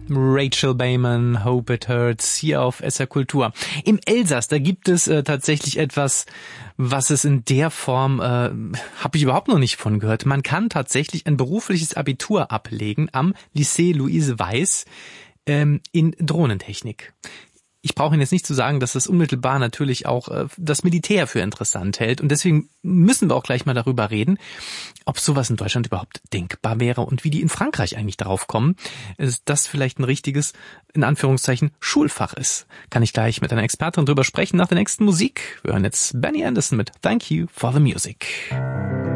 Rachel Bayman, Hope It Hurts, hier auf SR Kultur. Im Elsass, da gibt es tatsächlich etwas, was es in der Form, habe ich überhaupt noch nicht von gehört. Man kann tatsächlich ein berufliches Abitur ablegen am Lycée Louise Weiss in Drohnentechnik. Ich brauche Ihnen jetzt nicht zu sagen, dass das unmittelbar natürlich auch das Militär für interessant hält. Und deswegen müssen wir auch gleich mal darüber reden, ob sowas in Deutschland überhaupt denkbar wäre und wie die in Frankreich eigentlich darauf kommen, dass das vielleicht ein richtiges, in Anführungszeichen, Schulfach ist. Kann ich gleich mit einer Expertin drüber sprechen nach der nächsten Musik. Wir hören jetzt Benny Anderson mit Thank You for the Music.